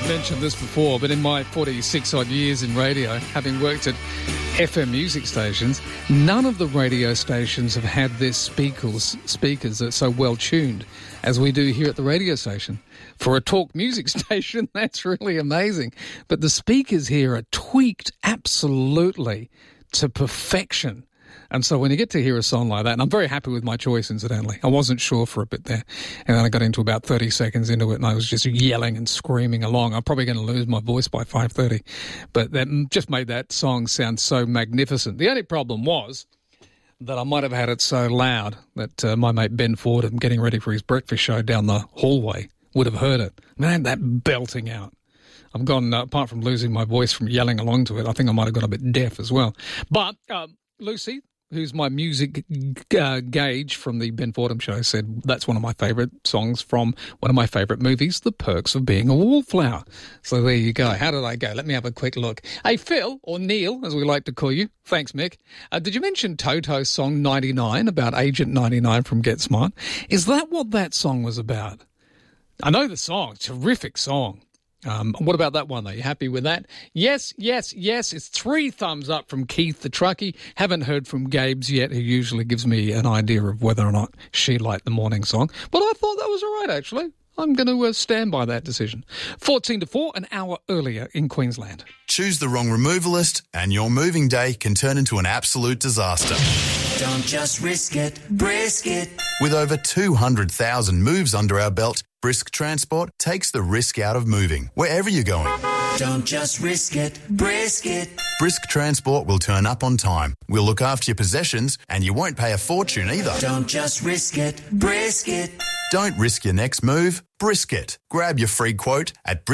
I've mentioned this before, but in my 46-odd years in radio, having worked at FM music stations, none of the radio stations have had their speakers that are so well tuned as we do here at the radio station. For a talk music station, that's really amazing. But the speakers here are tweaked absolutely to perfection. And so when you get to hear a song like that, and I'm very happy with my choice, incidentally. I wasn't sure for a bit there. And then I got into about 30 seconds into it, and I was just yelling and screaming along. I'm probably going to lose my voice by 5:30. But that just made that song sound so magnificent. The only problem was that I might have had it so loud that my mate Ben Fordham, getting ready for his breakfast show down the hallway, would have heard it. Man, that belting out. I've gone, apart from losing my voice from yelling along to it, I think I might have got a bit deaf as well. But Lucy, who's my music gauge from the Ben Fordham show, said that's one of my favourite songs from one of my favourite movies, The Perks of Being a Wallflower. So there you go. How did I go? Let me have a quick look. Hey, Phil, or Neil, as we like to call you. Thanks, Mick. Did you mention Toto's song 99 about Agent 99 from Get Smart? Is that what that song was about? I know the song. Terrific song. What about that one, though? You happy with that? Yes, yes, yes. It's 3 thumbs up from Keith the Truckie. Haven't heard from Gabes yet, who usually gives me an idea of whether or not she liked the morning song. But I thought that was all right, actually. I'm going to stand by that decision. 14 to 4, an hour earlier in Queensland. Choose the wrong removalist and your moving day can turn into an absolute disaster. Don't just risk it, brisk it. With over 200,000 moves under our belt, Brisk Transport takes the risk out of moving, wherever you're going. Don't just risk it, brisk it. Brisk Transport will turn up on time. We'll look after your possessions and you won't pay a fortune either. Don't just risk it, brisk it. Don't risk your next move, brisk it. Grab your free quote at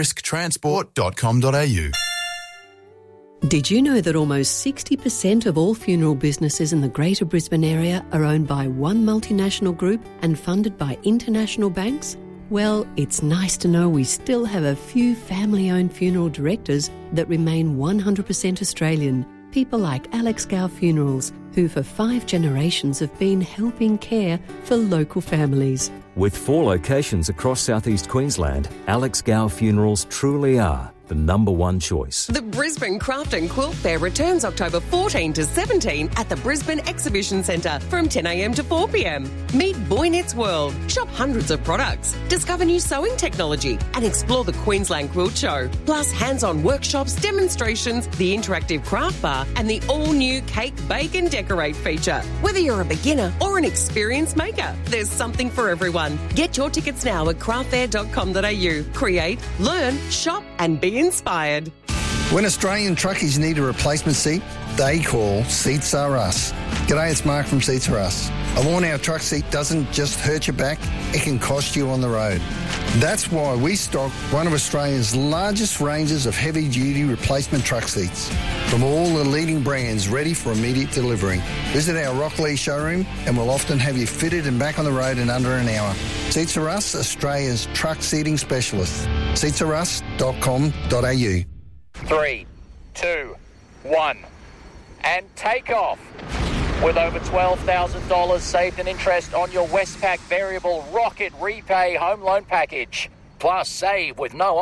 brisktransport.com.au. Did you know that almost 60% of all funeral businesses in the Greater Brisbane area are owned by one multinational group and funded by international banks? Well, it's nice to know we still have a few family-owned funeral directors that remain 100% Australian. People like Alex Gow Funerals, who for 5 generations have been helping care for local families. With 4 locations across southeast Queensland, Alex Gow Funerals truly are the number one choice. The Brisbane Craft and Quilt Fair returns October 14 to 17 at the Brisbane Exhibition Centre from 10 a.m. to 4 p.m. Meet Boy Knits World, shop hundreds of products, discover new sewing technology and explore the Queensland Quilt Show. Plus hands-on workshops, demonstrations, the interactive craft bar and the all-new Cake, Bake and Decorate feature. Whether you're a beginner or an experienced maker, there's something for everyone. Get your tickets now at craftfair.com.au. Create, learn, shop and be inspired. When Australian truckies need a replacement seat, they call Seats Are Us. G'day, it's Mark from Seats Are Us. A worn-out truck seat doesn't just hurt your back, it can cost you on the road. That's why we stock one of Australia's largest ranges of heavy-duty replacement truck seats from all the leading brands ready for immediate delivery. Visit our Rocklea showroom and we'll often have you fitted and back on the road in under an hour. Seats Are Us, Australia's truck seating specialist. seatsareus.com.au. 3, 2, 1, and take off. With over $12,000 saved in interest on your Westpac Variable Rocket Repay Home Loan Package. Plus, save with no